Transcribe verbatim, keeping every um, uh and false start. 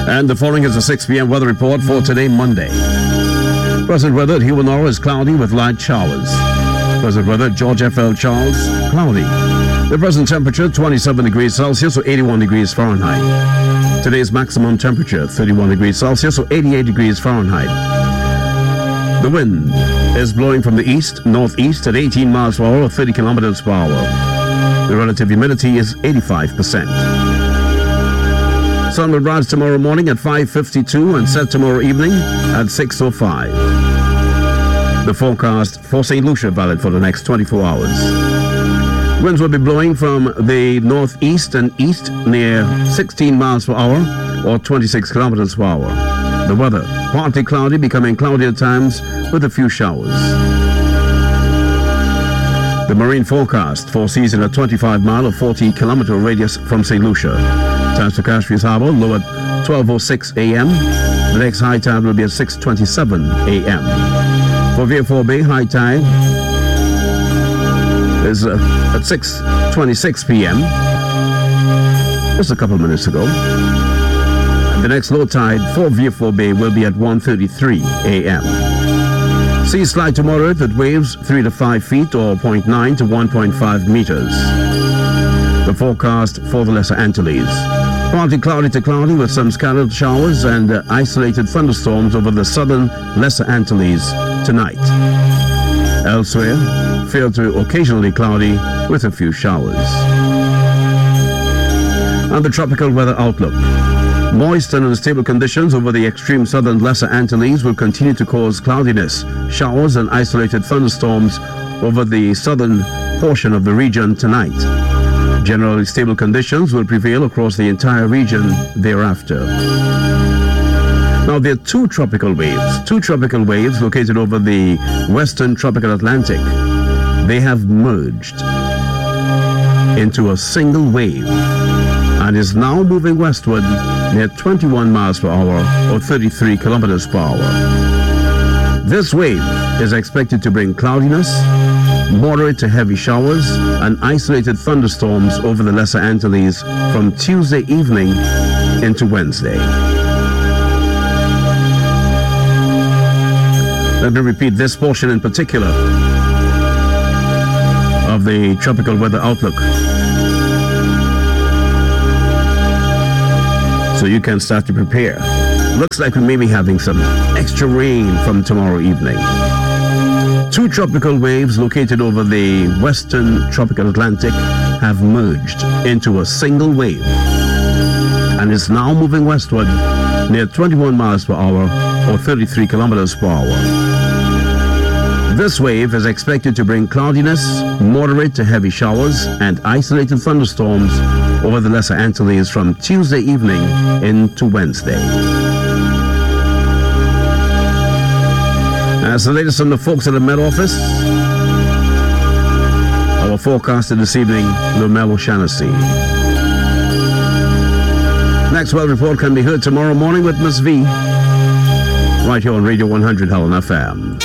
And the following is a six p.m. weather report for today, Monday. Present weather at Hewanor is cloudy with light showers. Present weather at George F L Charles, cloudy. The present temperature, twenty-seven degrees Celsius or eighty-one degrees Fahrenheit. Today's maximum temperature, thirty-one degrees Celsius or eighty-eight degrees Fahrenheit. The wind is blowing from the east, northeast at eighteen miles per hour or thirty kilometers per hour. The relative humidity is eighty-five percent. Sun will rise tomorrow morning at five fifty-two and set tomorrow evening at six oh five. The forecast for Saint Lucia valid for the next twenty-four hours. Winds will be blowing from the northeast and east near sixteen miles per hour or twenty-six kilometers per hour. The weather, partly cloudy, becoming cloudy at times with a few showers. The marine forecast foresees in a twenty-five mile or forty kilometer radius from Saint Lucia. Times for Cashviews Harbour, low at twelve oh six a.m. The next high tide will be at six twenty-seven a.m. For Vieux Bay, high tide is uh, at six twenty-six p.m. just a couple of minutes ago. And the next low tide for Vieux Bay will be at one thirty-three a.m. Seas slight to moderate with waves three to five feet or zero point nine to one point five meters. The forecast for the Lesser Antilles. Partly cloudy to cloudy with some scattered showers and uh, isolated thunderstorms over the southern Lesser Antilles tonight. Elsewhere, fair to occasionally cloudy with a few showers. And the tropical weather outlook. Moist and unstable conditions over the extreme southern Lesser Antilles will continue to cause cloudiness, showers and isolated thunderstorms over the southern portion of the region tonight. Generally stable conditions will prevail across the entire region thereafter. Now, there are two tropical waves, two tropical waves located over the western tropical Atlantic. They have merged into a single wave and is now moving westward near twenty-one miles per hour or thirty-three kilometers per hour. This wave is expected to bring cloudiness, moderate to heavy showers, and isolated thunderstorms over the Lesser Antilles from Tuesday evening into Wednesday. Let me repeat this portion in particular of the tropical weather outlook, so you can start to prepare. Looks like we may be having some extra rain from tomorrow evening. Two tropical waves located over the western tropical Atlantic have merged into a single wave and is now moving westward near twenty-one miles per hour or thirty-three kilometers per hour. This wave is expected to bring cloudiness, moderate to heavy showers, and isolated thunderstorms over the Lesser Antilles from Tuesday evening into Wednesday. As the latest from the folks at the Met Office, our forecaster this evening, Lumelo Shaughnessy. Next weather report can be heard tomorrow morning with Miss V, right here on Radio one hundred Helen F M.